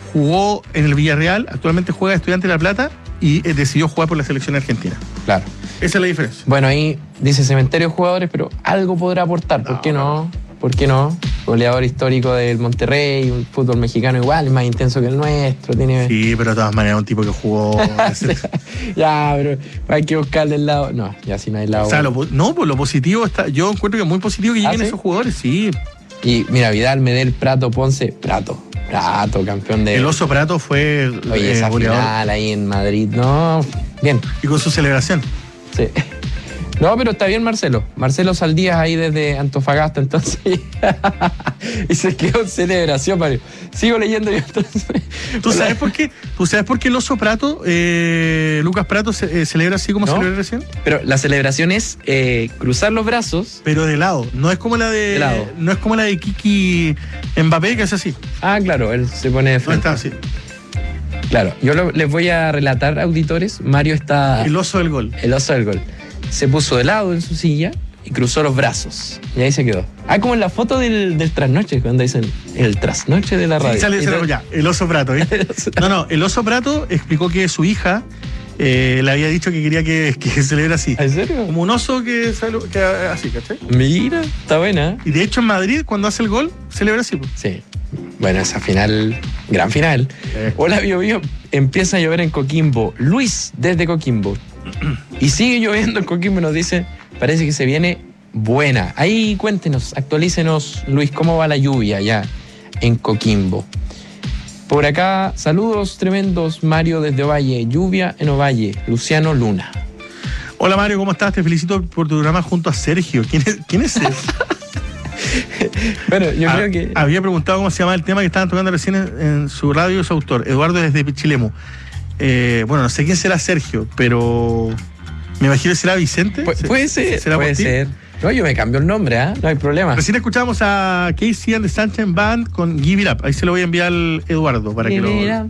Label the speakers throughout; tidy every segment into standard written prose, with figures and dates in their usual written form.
Speaker 1: jugó en el Villarreal, actualmente juega de Estudiantes de La Plata y decidió jugar por la selección argentina.
Speaker 2: Claro.
Speaker 1: Esa es la diferencia.
Speaker 2: Bueno, ahí dice cementerio de jugadores, pero algo podrá aportar. ¿Por qué no? ¿Por qué no? Goleador histórico del Monterrey, un fútbol mexicano igual, es más intenso que el nuestro. Tiene...
Speaker 1: Sí, pero de todas maneras un tipo que jugó...
Speaker 2: Ya, pero hay que buscarle el lado... No, ya si no hay lado...
Speaker 1: O sea, pues lo positivo está... Yo encuentro que es muy positivo que lleguen esos jugadores, sí.
Speaker 2: Y mira, Vidal, Medel, Prato, Ponce... Prato, campeón de...
Speaker 1: El Oso Prato fue...
Speaker 2: Oye, esa
Speaker 1: goleador.
Speaker 2: final ahí en Madrid, no... Bien.
Speaker 1: Y con su celebración.
Speaker 2: Sí. No, pero está bien Marcelo. Marcelo Saldías ahí desde Antofagasta, entonces. Y se quedó en celebración, Mario. Sigo leyendo yo entonces.
Speaker 1: ¿Tú sabes por qué? ¿Tú sabes por qué el Oso Prato, Lucas Prato, celebra así como celebró recién?
Speaker 2: Pero la celebración es cruzar los brazos.
Speaker 1: Pero de lado. No es como la de
Speaker 2: lado.
Speaker 1: No es como la de Kiki Mbappé, que es así.
Speaker 2: Ah, claro, él se pone de frente.
Speaker 1: No está así.
Speaker 2: Claro, yo les voy a relatar, auditores. Mario está...
Speaker 1: El oso del gol.
Speaker 2: El oso del gol. Se puso de lado en su silla y cruzó los brazos. Y ahí se quedó. Ah, como en la foto del trasnoche, cuando dicen el trasnoche de la radio.
Speaker 1: Sí, sale ya, el Oso Prato, ¿eh? No, el Oso Prato explicó que su hija le había dicho que quería que celebre así.
Speaker 2: ¿En serio?
Speaker 1: Como un oso que así, ¿cachai?
Speaker 2: Mira, está buena.
Speaker 1: Y de hecho en Madrid, cuando hace el gol, celebra así. Pues.
Speaker 2: Sí. Bueno, esa final, gran final. Hola, Bio Bio. Empieza a llover en Coquimbo. Luis, desde Coquimbo. Y sigue lloviendo en Coquimbo, nos dice, parece que se viene buena. Ahí cuéntenos, actualícenos, Luis, cómo va la lluvia ya en Coquimbo. Por acá, saludos tremendos, Mario desde Ovalle, lluvia en Ovalle, Luciano Luna.
Speaker 1: Hola Mario, ¿cómo estás? Te felicito por tu programa junto a Sergio. ¿Quién es él?
Speaker 2: Bueno, yo creo que...
Speaker 1: Había preguntado cómo se llama el tema que estaban tocando recién en su radio, su autor, Eduardo desde Pichilemu. Bueno, no sé quién será Sergio, pero me imagino que será Vicente.
Speaker 2: Puede ser, puede ser. No, yo me cambio el nombre, no hay problema.
Speaker 1: Recién escuchamos a Casey and the Sunshine Band con Give It Up. Ahí se lo voy a enviar al Eduardo para que lo...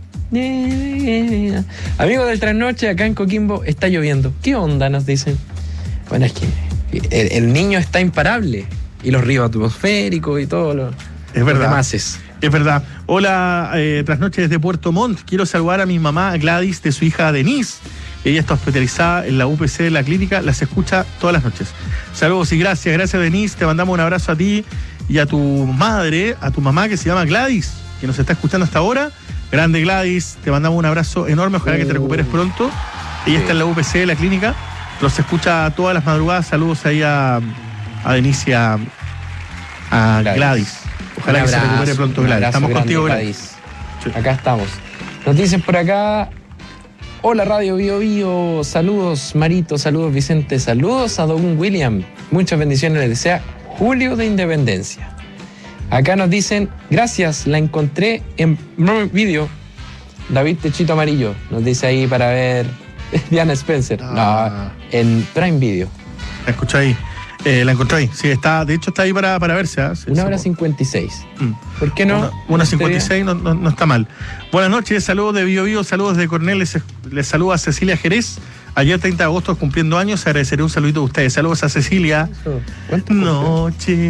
Speaker 2: Amigos del Trasnoche, acá en Coquimbo está lloviendo. ¿Qué onda? Nos dicen. Bueno, es que el niño está imparable. Y los ríos atmosféricos y todo lo...
Speaker 1: Es verdad.
Speaker 2: Demás
Speaker 1: es verdad. Hola, Trasnoche desde Puerto Montt. Quiero saludar a mi mamá Gladys de su hija Denise. Ella está hospitalizada en la UPC de la clínica. Las escucha todas las noches. Saludos y gracias Denise. Te mandamos un abrazo a ti y a tu madre, a tu mamá que se llama Gladys, que nos está escuchando hasta ahora. Grande Gladys, te mandamos un abrazo enorme. Ojalá que te recuperes pronto. Ella está en la UPC de la clínica. Los escucha todas las madrugadas. Saludos ahí a Denise y a Gladys. Ojalá que se recupere pronto, Gladys. Estamos contigo, Gladys.
Speaker 2: Sí. Acá estamos. Nos dicen por acá: hola Radio Bio Bio, saludos Marito, saludos Vicente, saludos a Don William. Muchas bendiciones les desea Julio de Independencia. Acá nos dicen, gracias, la encontré en vídeo. David Techito Amarillo nos dice ahí para ver Diana Spencer. No, en Prime Video.
Speaker 1: La escuché ahí. La encontré ahí. Sí, de hecho está ahí para verse. Sí,
Speaker 2: 1:56. ¿Por qué no?
Speaker 1: 1:56 no está mal. Buenas noches, saludos de Bio Bio, saludos de Cornell. Les saluda Cecilia Jerez. Ayer 30 de agosto cumpliendo años, agradeceré un saludito de ustedes. Saludos a Cecilia. Noche.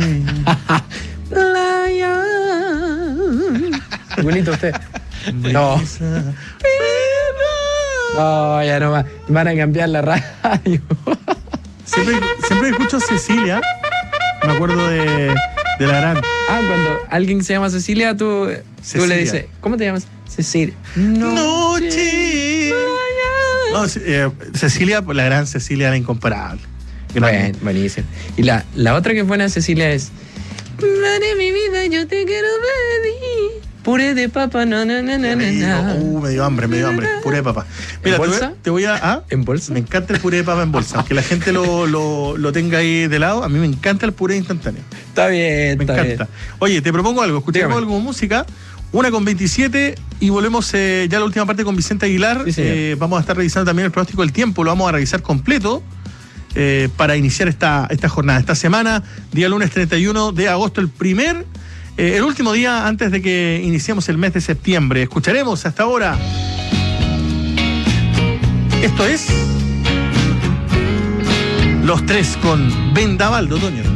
Speaker 2: Bonito usted. No. No, ya no van a cambiar la radio.
Speaker 1: Siempre escucho a Cecilia. Me acuerdo de la gran.
Speaker 2: Cuando alguien se llama Cecilia, tú le dices, ¿cómo te llamas? Cecilia.
Speaker 1: Noche. No, Cecilia, la gran Cecilia, la incomparable.
Speaker 2: Bueno, buenísimo. Y la otra que es buena de Cecilia es: Madre mi vida, yo te quiero pedir puré de papa, me
Speaker 1: dio hambre. Puré de papa. Mira,
Speaker 2: ¿En bolsa?
Speaker 1: Te voy a...
Speaker 2: ¿En bolsa?
Speaker 1: Me encanta el puré de papa en bolsa. Aunque la gente lo tenga ahí de lado, a mí me encanta el puré instantáneo.
Speaker 2: Está bien,
Speaker 1: me encanta. Oye, te propongo algo. Escuchemos algo de música. 1:27 y volvemos ya a la última parte con Vicente Aguilar. Sí, vamos a estar revisando también el pronóstico del tiempo. Lo vamos a revisar completo para iniciar esta jornada. Esta semana, día lunes 31 de agosto, el último día antes de que iniciemos el mes de septiembre. Escucharemos hasta ahora. Esto es Los Tres con Vendaval de Otoño.